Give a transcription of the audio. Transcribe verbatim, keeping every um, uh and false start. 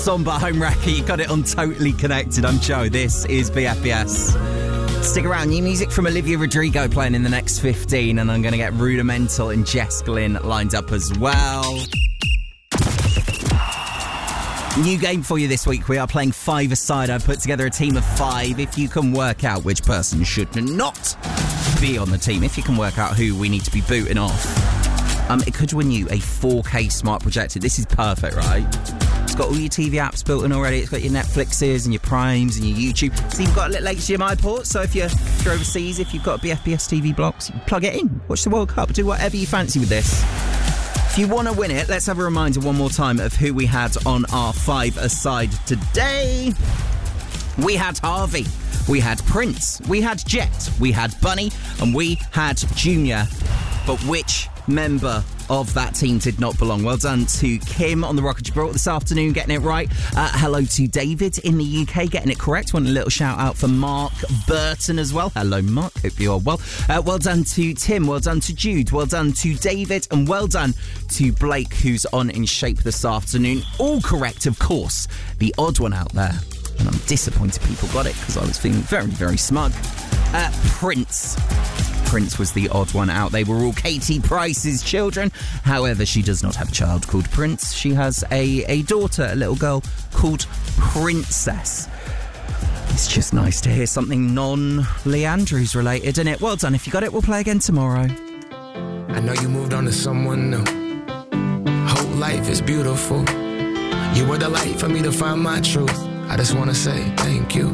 On by Home Wrecker, you got it on Totally Connected. I'm Joe. This is B F B S. Stick around. New music from Olivia Rodrigo playing in the next fifteen, and I'm going to get Rudimental and Jess Glynn lined up as well. New game for you this week. We are playing five-a-side. I've put together a team of five. If you can work out which person should not be on the team, if you can work out who we need to be booting off, um, it could win you a four K smart projector. This is perfect, right? It's got all your T V apps built in already. It's got your Netflixes and your Primes and your YouTube. So you've got a little H D M I port. So if you're, if you're overseas, if you've got a B F B S T V box, you plug it in. Watch the World Cup. Do whatever you fancy with this. If you want to win it, let's have a reminder one more time of who we had on our five-a-side today. We had Harvey. We had Prince. We had Jet. We had Bunny. And we had Junior. But which member of that team did not belong? Well done to Kim on the Rock of Gibraltar this afternoon, getting it right. Uh, hello to David in the U K, getting it correct. Want a little shout out for Mark Burton as well. Hello, Mark. Hope you are well. Uh, well done to Tim. Well done to Jude. Well done to David. And well done to Blake, who's on In Shape this afternoon. All correct, of course. The odd one out there. And I'm disappointed people got it because I was feeling very, very smug. Uh, Prince. Prince was the odd one out. They were all Katie Price's children. However, she does not have a child called Prince. She has a, a daughter, a little girl called Princess. It's just nice to hear something non-Lee Andrews related, isn't it? Well done. If you got it, we'll play again tomorrow. I know you moved on to someone new. Whole life is beautiful. You were the light for me to find my truth. I just want to say thank you.